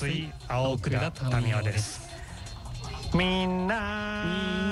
安い青倉民生です。みんな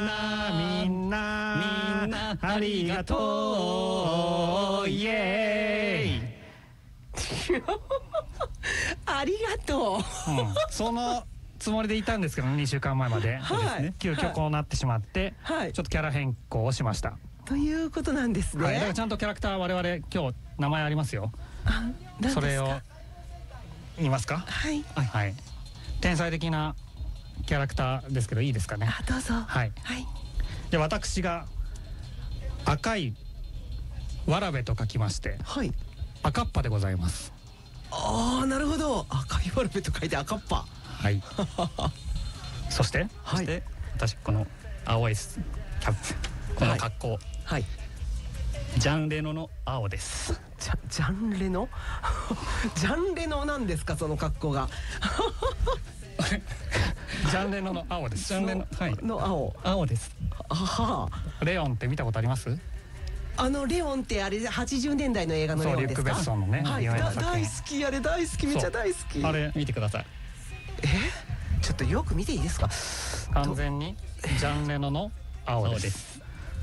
ありがとうイエーイありがとう、 そのつもりでいたんですけど、2週間前まで、 はい、 急遽こうなってしまって、 はい、 ちょっとキャラ変更をしましたということなんですね。 はい、だからちゃんとキャラクター我々今日名前ありますよ。それを言いますか。 はい、 はい、天才的なキャラクターですけどいいですかね。 どうぞ。 はい、 はい、 で私が赤いわらべと書きまして、 はい、 赤っぱでございます。 ああ、なるほど。赤いわらべと書いて赤っぱ。 はい。そして、 はい、 そして私この青いキャップ、この格好、 はい、 ジャンレノの青です。 ジャンレノジャンレノなんですか、その格好が。 ジャンレノの青です。 ジャンレノ、はい、の青です。 あは。 レオンって見たことあります？ レオンってあれ80年代の映画のレオンですか？ そう、リュック・ベッソンのね、 はい、大好き、あれ大好き、めっちゃ大好き。 あれ見てください。 ちょっとよく見ていいですか？ 完全にジャンレノの青です。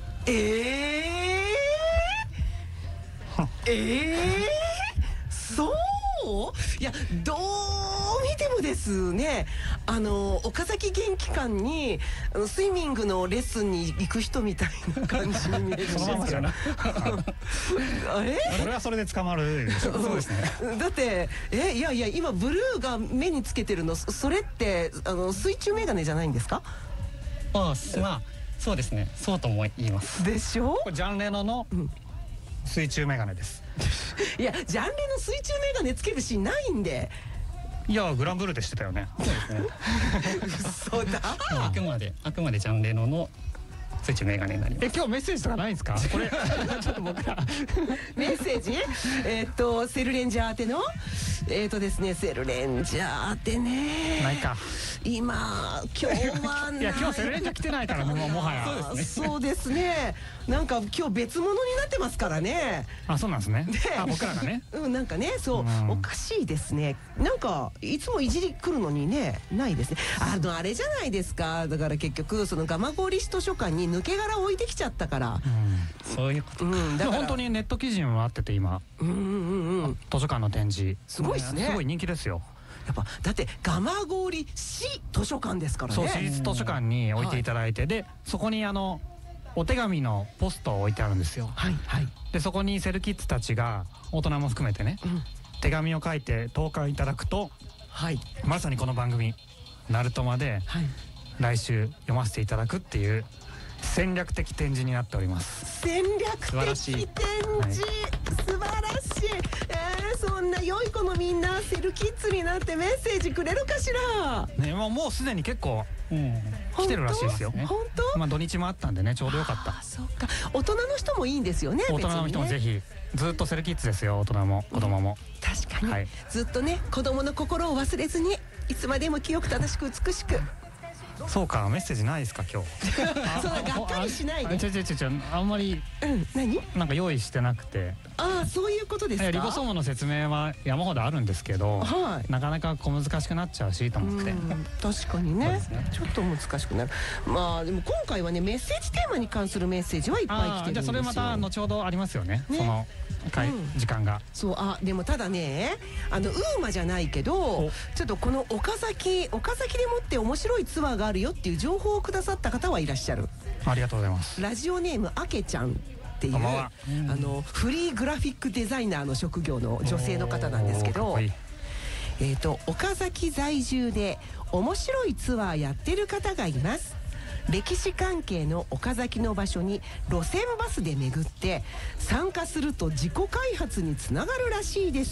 そういや、どう見てもですね、岡崎元気館にスイミングのレッスンに行く人みたいな感じに見えるんですよ。あれ？ それはそれで捕まる。そうですね。 だっていや今ブルーが目につけてるの、それって水中メガネじゃないんですか？ まあそうですね、そうとも言います。 でしょ？ これジャンレノの水中メガネです。 いや、ジャンレノ水中メガネつけるシーンないんで。 いや、グランブルーでしてたよね。 そうですね。 嘘だ。 あくまでジャンレノの水中メガネになります。 今日メッセージとかないんですか？これちょっと僕らメッセージ、セルレンジャー宛てのですね、セルレンジャー宛てね、 ないか今日はない。 いや、今日セルレンジャー来てないからね、もはや。 そうですね。なんか今日別物になってますからね。 あ、そうなんですね。僕らがね。 なんかね、そう、おかしいですね。なんかいつもいじり来るのにね、ないですね。あれじゃないですか。だから結局その蒲郡市図書館に抜け殻置いてきちゃったから。 そういうことか。 だから本当にネット記事にもあってて、今図書館の展示すごいですね。 すごい人気ですよ。 やっぱだって蒲郡市図書館ですからね。 そう、市立図書館に置いていただいて、でそこにお手紙のポストを置いてあるんですよ。 はいはい。 でそこにセルキッズたちが大人も含めてね、手紙を書いて投函いただくと、まさにこの番組ナルトマで来週読ませていただくっていう戦略的展示になっております。 戦略的展示、素晴らしい。そんな良い子のみんなセルキッズになってメッセージくれるかしらね。 もうすでに結構来てるらしいですよ。 本当？ 土日もあったんでね、ちょうどよかった。 そっか、大人の人もいいんですよね。 大人の人もぜひ、ずっとセルキッズですよ、大人も子供も。 確かに、ずっとね、子供の心を忘れずに、いつまでも清く正しく美しく。 そうか、メッセージないですか今日。 そうだ、がっかりしないで。 あんまり何？ なんか用意してなくて。 そういうことですか。 リボソームの説明は山ほどあるんですけど、なかなか小難しくなっちゃうしと思って。 確かにね、ちょっと難しくなる。まあでも今回はね、メッセージテーマに関するメッセージはいっぱい来てるんですよ。 じゃあそれまた後ほどありますよね、その時間が。 そう、でもただね、ウーマじゃないけど、ちょっとこの岡崎でもって面白いツアーがあるよっていう情報をくださった方はいらっしゃる。 ありがとうございます。 ラジオネームあけちゃんっていう、フリーグラフィックデザイナーの職業の女性の方なんですけど、岡崎在住で面白いツアーやってる方がいます。歴史関係の岡崎の場所に路線バスで巡って参加すると自己開発につながるらしいです。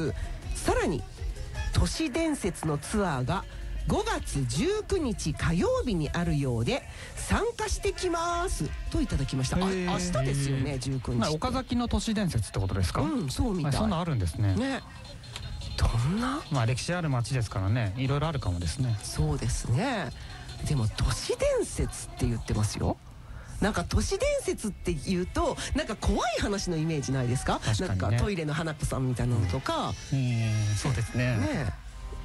さらに都市伝説のツアーが5月19日火曜日にあるようで参加してきますといただきました。明日ですよね、19日。 岡崎の都市伝説ってことですか？ そうみたい。 そんなあるんですね。 どんな？ 歴史ある町ですからね、いろいろあるかもですね。 そうですね。でも都市伝説って言ってますよ。なんか都市伝説って言うとなんか怖い話のイメージないですか？なんかトイレの花子さんみたいなのとか。 そうですね。